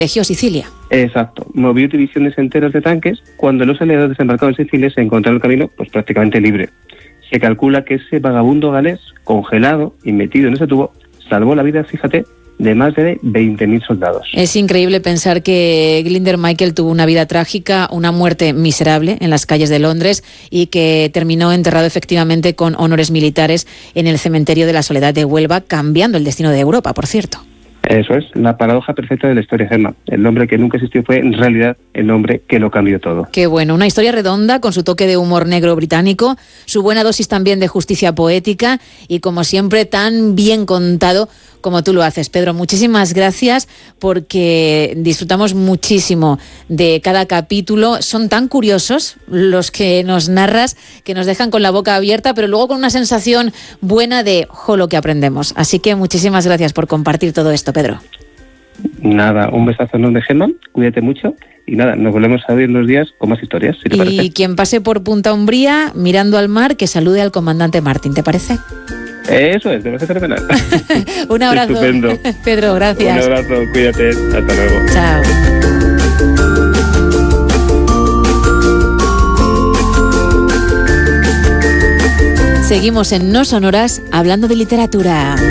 Regió Sicilia. Exacto. Movió divisiones enteras de tanques. Cuando los aliados desembarcaron en Sicilia se encontraron el camino pues prácticamente libre. Se calcula que ese vagabundo galés, congelado y metido en ese tubo, salvó la vida, fíjate, de más de 20.000 soldados. Es increíble pensar que Gilder Michael tuvo una vida trágica, una muerte miserable en las calles de Londres y que terminó enterrado efectivamente con honores militares en el cementerio de la Soledad de Huelva, cambiando el destino de Europa, por cierto. Eso es, la paradoja perfecta de la historia, Gemma. El hombre que nunca existió fue, en realidad, el hombre que lo cambió todo. Qué bueno, una historia redonda con su toque de humor negro británico, su buena dosis también de justicia poética y, como siempre, tan bien contado como tú lo haces, Pedro. Muchísimas gracias porque disfrutamos muchísimo de cada capítulo. Son tan curiosos los que nos narras que nos dejan con la boca abierta, pero luego con una sensación buena de lo que aprendemos. Así que muchísimas gracias por compartir todo esto, Pedro. Nada, un besazo enorme, Gemma. Cuídate mucho. Y nada, nos volvemos a ver unos días con más historias, si te parece. Y quien pase por Punta Umbría, mirando al mar, que salude al comandante Martín, ¿te parece? Eso es, te parece fenomenal. Un abrazo. Estupendo. Pedro, gracias. Un abrazo, cuídate. Hasta luego. Chao. Seguimos en No Sonoras hablando de literatura.